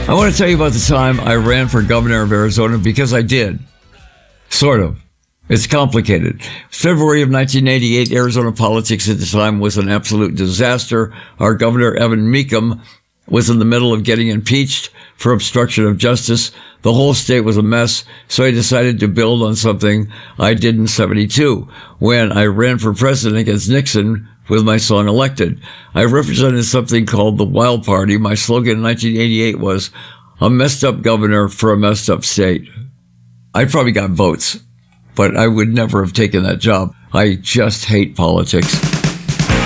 I want to tell you about the time I ran for governor of Arizona, because I did. Sort of. It's complicated. February of 1988, Arizona politics at the time was an absolute disaster. Our governor, Evan Mecham, was in the middle of getting impeached for obstruction of justice. The whole state was a mess, so I decided to build on something I did in 72 when I ran for president against Nixon with my song Elected. I represented something called the Wild Party. My slogan in 1988 was, a messed up governor for a messed up state. I probably got votes, but I would never have taken that job. I just hate politics.